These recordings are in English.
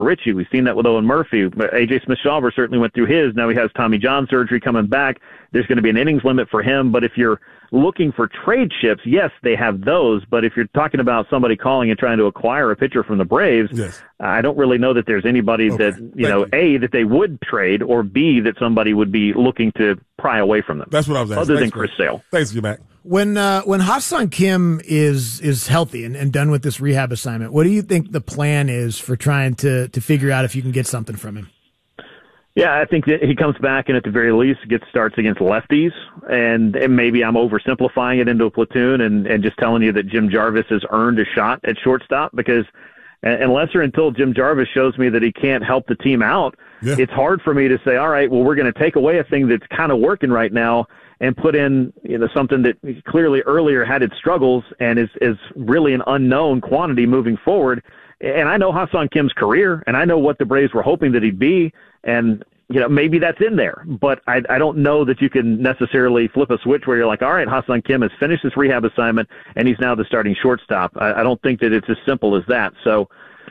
Ritchie. We've seen that with Owen Murphy. A.J. Smith-Shawver certainly went through his. Now he has Tommy John surgery coming back. There's going to be an innings limit for him. But if you're looking for trade chips, yes, they have those. But if you're talking about somebody calling and trying to acquire a pitcher from the Braves, yes, I don't really know that there's anybody that, A, that they would trade, or B, that somebody would be looking to pry away from them. That's what I was asking. Other than Chris Sale. Thanks, Mac. When Ha-Seong Kim is healthy and done with this rehab assignment, what do you think the plan is for trying to figure out if you can get something from him? Yeah, I think that he comes back and at the very least gets starts against lefties, and maybe I'm oversimplifying it into a platoon and just telling you that Jim Jarvis has earned a shot at shortstop, because unless or until Jim Jarvis shows me that he can't help the team out, it's hard for me to say, all right, well, we're going to take away a thing that's kind of working right now and put in, something that clearly earlier had its struggles and is really an unknown quantity moving forward. And I know Ha-Seong Kim's career, and I know what the Braves were hoping that he'd be, and maybe that's in there. But I don't know that you can necessarily flip a switch where you're like, all right, Ha-Seong Kim has finished his rehab assignment, and he's now the starting shortstop. I don't think that it's as simple as that. So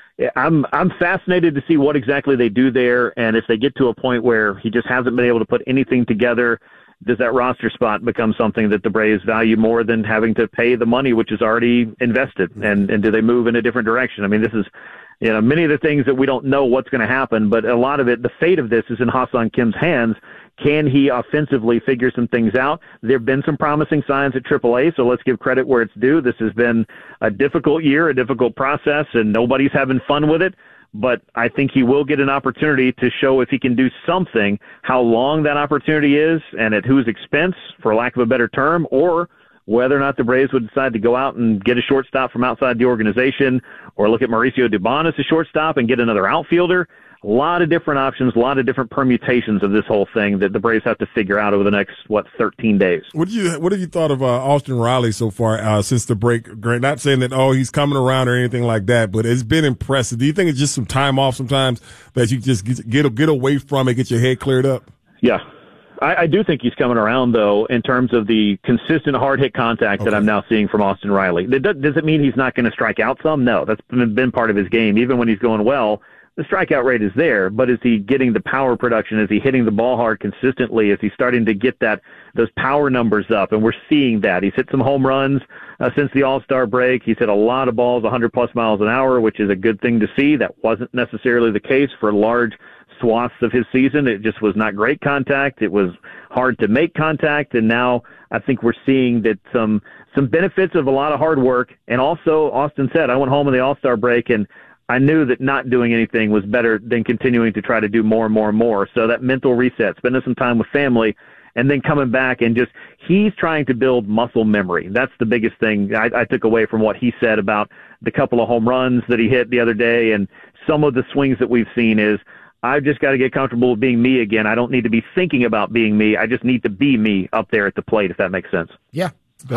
I'm fascinated to see what exactly they do there, and if they get to a point where he just hasn't been able to put anything together, does that roster spot become something that the Braves value more than having to pay the money, which is already invested? And do they move in a different direction? I mean, this is, many of the things that we don't know what's going to happen, but a lot of it, the fate of this is in Ha-Seong Kim's hands. Can he offensively figure some things out? There have been some promising signs at AAA, so let's give credit where it's due. This has been a difficult year, a difficult process, and nobody's having fun with it. But I think he will get an opportunity to show if he can do something. How long that opportunity is and at whose expense, for lack of a better term, or whether or not the Braves would decide to go out and get a shortstop from outside the organization, or look at Mauricio Dubon as a shortstop and get another outfielder. A lot of different options, a lot of different permutations of this whole thing that the Braves have to figure out over the next, 13 days. What have you thought of Austin Riley so far since the break? Not saying that, he's coming around or anything like that, but it's been impressive. Do you think it's just some time off sometimes that you just get away from it, get your head cleared up? Yeah. I do think he's coming around, though, in terms of the consistent hard-hit contact that I'm now seeing from Austin Riley. Does it mean he's not going to strike out some? No, that's been part of his game. Even when he's going well, the strikeout rate is there, but is he getting the power production? Is he hitting the ball hard consistently? Is he starting to get those power numbers up? And we're seeing that. He's hit some home runs since the All-Star break. He's hit a lot of balls 100-plus miles an hour, which is a good thing to see. That wasn't necessarily the case for large swaths of his season. It just was not great contact. It was hard to make contact, and now I think we're seeing that some benefits of a lot of hard work. And also, Austin said, I went home in the All-Star break, and I knew that not doing anything was better than continuing to try to do more and more and more. So that mental reset, spending some time with family, and then coming back and he's trying to build muscle memory. That's the biggest thing I took away from what he said about the couple of home runs that he hit the other day, and some of the swings that we've seen is, I've just got to get comfortable with being me again. I don't need to be thinking about being me. I just need to be me up there at the plate, if that makes sense. Yeah.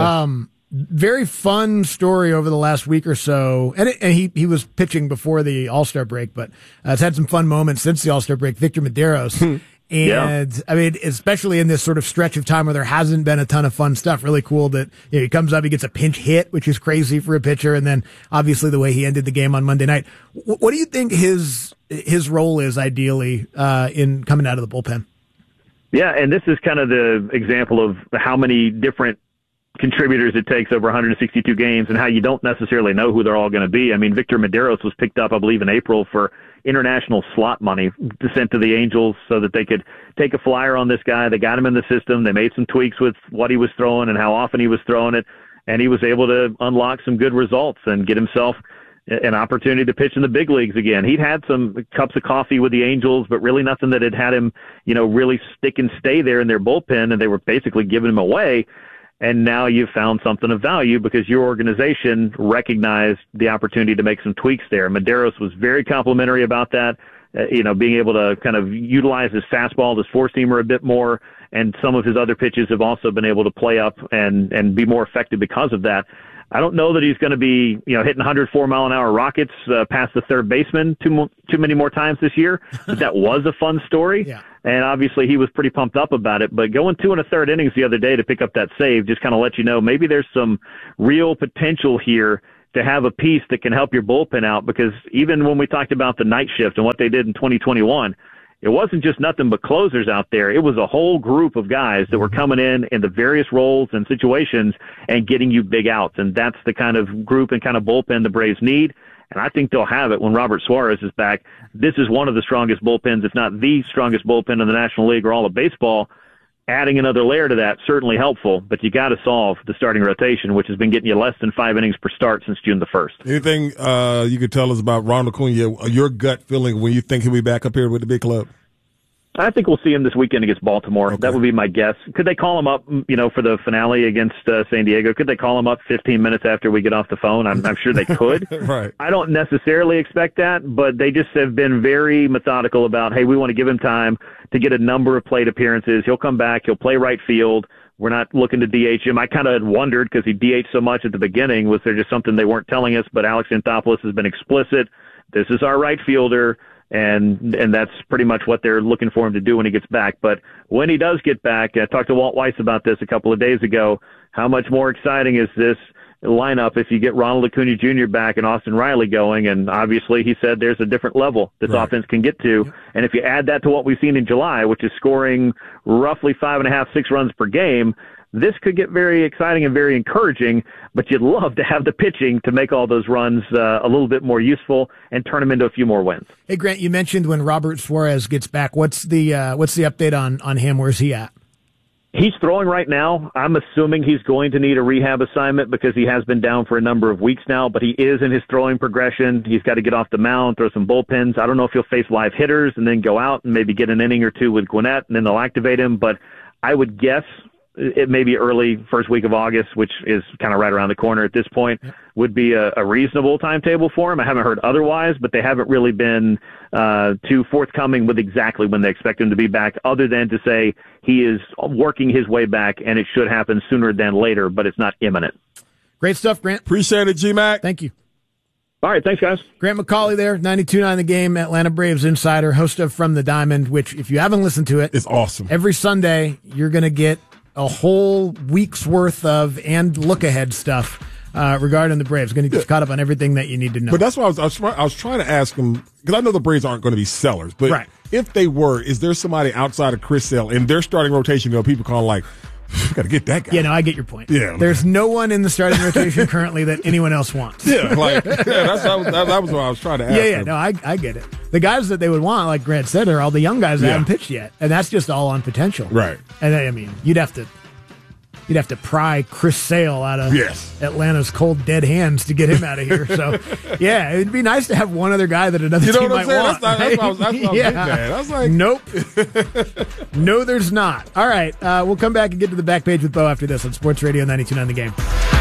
Very fun story over the last week or so. And he was pitching before the All-Star break, but it's had some fun moments since the All-Star break. Victor Medeiros. And I mean, especially in this sort of stretch of time where there hasn't been a ton of fun stuff, really cool that he comes up, he gets a pinch hit, which is crazy for a pitcher. And then obviously the way he ended the game on Monday night. What do you think his role is ideally, in coming out of the bullpen? Yeah. And this is kind of the example of how many different contributors it takes over 162 games and how you don't necessarily know who they're all going to be. I mean, Victor Medeiros was picked up, I believe, in April for international slot money sent to the Angels so that they could take a flyer on this guy. They got him in the system. They made some tweaks with what he was throwing and how often he was throwing it, and he was able to unlock some good results and get himself an opportunity to pitch in the big leagues again. He'd had some cups of coffee with the Angels, but really nothing that had him, really stick and stay there in their bullpen, and they were basically giving him away. And now you've found something of value because your organization recognized the opportunity to make some tweaks there. Medeiros was very complimentary about that, being able to kind of utilize his fastball, his four-seamer a bit more, and some of his other pitches have also been able to play up and be more effective because of that. I don't know that he's going to be, hitting 104-mile-an-hour rockets past the third baseman too many more times this year. But that was a fun story. Yeah. And obviously he was pretty pumped up about it. But going 2 1/3 innings the other day to pick up that save just kind of let you know maybe there's some real potential here to have a piece that can help your bullpen out, because even when we talked about the night shift and what they did in 2021, it wasn't just nothing but closers out there. It was a whole group of guys that were coming in the various roles and situations and getting you big outs. And that's the kind of group and kind of bullpen the Braves need. And I think they'll have it when Robert Suarez is back. This is one of the strongest bullpens, if not the strongest bullpen in the National League or all of baseball. Adding another layer to that, certainly helpful, but you got to solve the starting rotation, which has been getting you less than 5 innings per start since June the 1st. Anything you could tell us about Ronald Acuna, your gut feeling when you think he'll be back up here with the big club? I think we'll see him this weekend against Baltimore. Okay. That would be my guess. Could they call him up, for the finale against San Diego? Could they call him up 15 minutes after we get off the phone? I'm sure they could. Right. I don't necessarily expect that, but they just have been very methodical about, hey, we want to give him time to get a number of plate appearances. He'll come back. He'll play right field. We're not looking to DH him. I kind of had wondered, because he DH'd so much at the beginning, was there just something they weren't telling us? But Alex Anthopoulos has been explicit. This is our right fielder. And that's pretty much what they're looking for him to do when he gets back. But when he does get back, I talked to Walt Weiss about this a couple of days ago. How much more exciting is this lineup if you get Ronald Acuna Jr. back and Austin Riley going? And obviously he said there's a different level this offense can get to. And if you add that to what we've seen in July, which is scoring roughly 5.5, 6 runs per game, this could get very exciting and very encouraging, but you'd love to have the pitching to make all those runs a little bit more useful and turn them into a few more wins. Hey, Grant, you mentioned when Robert Suarez gets back. What's the update on him? Where's he at? He's throwing right now. I'm assuming he's going to need a rehab assignment because he has been down for a number of weeks now, but he is in his throwing progression. He's got to get off the mound, throw some bullpens. I don't know if he'll face live hitters and then go out and maybe get an inning or two with Gwinnett, and then they'll activate him, but I would guess it may be early first week of August, which is kind of right around the corner at this point, would be a reasonable timetable for him. I haven't heard otherwise, but they haven't really been too forthcoming with exactly when they expect him to be back, other than to say he is working his way back and it should happen sooner than later, but it's not imminent. Great stuff, Grant. Appreciate it, G-Mac. Thank you. All right, thanks, guys. Grant McCauley there, 92.9 The Game, Atlanta Braves insider, host of From the Diamond, which, if you haven't listened to it, it's awesome. Every Sunday, you're going to get a whole week's worth of and look-ahead stuff regarding the Braves. Going to get caught up on everything that you need to know. But that's why I was trying to ask him, because I know the Braves aren't going to be sellers, but if they were, is there somebody outside of Chris Sale in their starting rotation, people calling like, got to get that guy. Yeah, no, I get your point. Yeah, there's no one in the starting rotation currently that anyone else wants. That was what I was trying to ask. Yeah, no, I get it. The guys that they would want, like Grant said, are all the young guys that haven't pitched yet, and that's just all on potential. Right. And I mean, you'd have to pry Chris Sale out of Atlanta's cold dead hands to get him out of here. So, yeah, it'd be nice to have one other guy that another team might want. That's what I was getting at. I was like, nope. No, there's not. All right, we'll come back and get to the back page with Bo after this on Sports Radio 92.9 The Game.